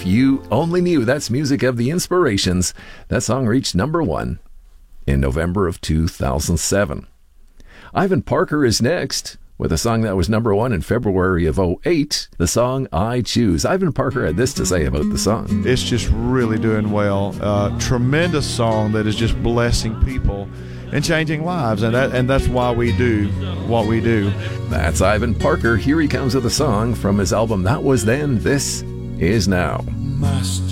If You Only Knew. That's music of The Inspirations. That song reached number 1 in November of 2007. Ivan Parker is next with a song that was number 1 in February of 2008, the song I Choose. Ivan Parker had this to say about the song. It's just really doing well. Tremendous song that is just blessing people and changing lives, and that's why we do what we do. That's Ivan Parker. Here he comes with a song from his album That Was Then, This Is Now. Master.